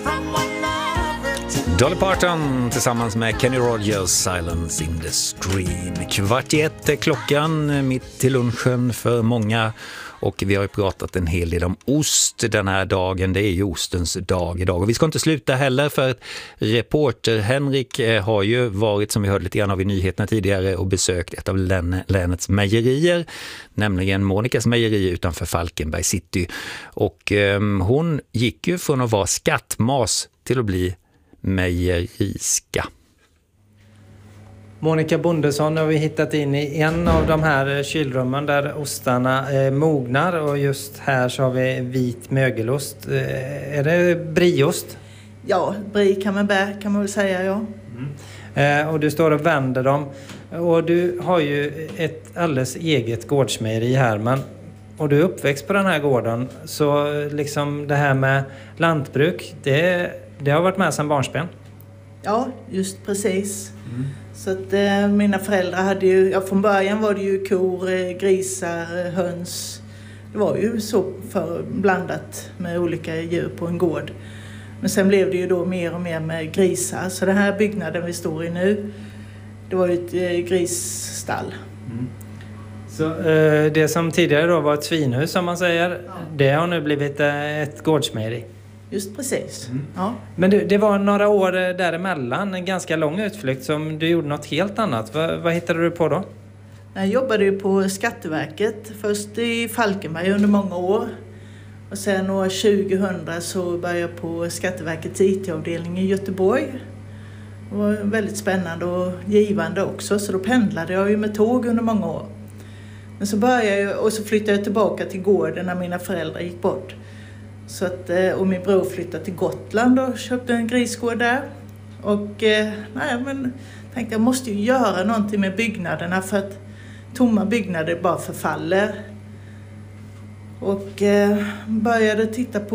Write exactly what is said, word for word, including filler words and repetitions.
Dolly Parton tillsammans med Kenny Rogers, Silence in the Stream. Kvart i ett klockan, mitt till lunchen för många. Och vi har ju pratat en hel del om ost den här dagen. Det är ju ostens dag idag. Och vi ska inte sluta heller, för att reporter Henrik har ju varit, som vi hörde lite grann av i nyheterna tidigare, och besökt ett av län, länets mejerier, nämligen Monikas mejeri utanför Falkenberg city. Och eh, hon gick ju från att vara skattmas till att bli mejeriska. Monica Bondesson har vi hittat in i en av de här kylrummen där ostarna eh, mognar, och just här så har vi vit mögelost. Eh, är det brieost? Ja, brie kan man bär kan man väl säga, ja. Mm. Eh, och du står och vänder dem, och du har ju ett alldeles eget gårdsmejeri här, men och du är uppväxt på den här gården, så liksom det här med lantbruk, det, det har varit med sedan barnsben. Ja, just precis. Mm. Så att eh, mina föräldrar hade ju, ja, från början var det ju kor, eh, grisar, eh, höns. Det var ju så för blandat med olika djur på en gård. Men sen blev det ju då mer och mer med grisar. Så den här byggnaden vi står i nu, det var ju ett eh, grisstall. Mm. Så eh, det som tidigare då var ett svinhus, som man säger, ja, det har nu blivit eh, ett gårdsmejeri. Just precis. Mm. Ja. Men det, det var några år däremellan, en ganska lång utflykt, som du gjorde något helt annat. Va, vad hittade du på då? Jag jobbade ju på Skatteverket, först i Falkenberg under många år. Och sen år tjugohundra så började jag på Skatteverkets I T-avdelning i Göteborg. Det var väldigt spännande och givande också, så då pendlade jag ju med tåg under många år. Men så började jag, och så flyttade jag tillbaka till gården när mina föräldrar gick bort. Så att, och min bror flyttade till Gotland och köpte en grisgård där. Och eh, nej, men tänkte jag måste ju göra någonting med byggnaderna, för att tomma byggnader bara förfaller. Och eh, började titta på